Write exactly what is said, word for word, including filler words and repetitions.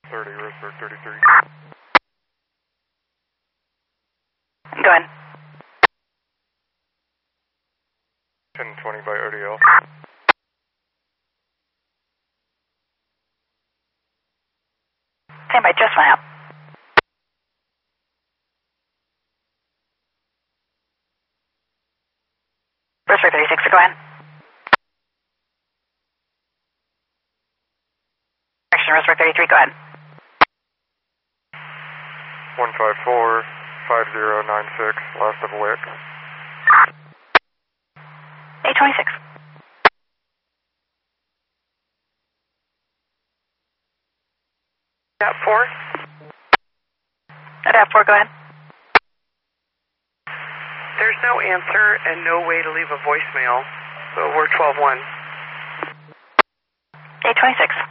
thirty, Roseburg thirty-three. Go ahead. ten twenty by O D L. Stand by, just went out. Roseburg thirty-six, go ahead. Action, Roseburg thirty-three, go ahead. one five four, five zero nine six, last of Wick. eight twenty-six. At four? At F four, go ahead. There's no answer and no way to leave a voicemail, so we're twelve one. eight twenty-six.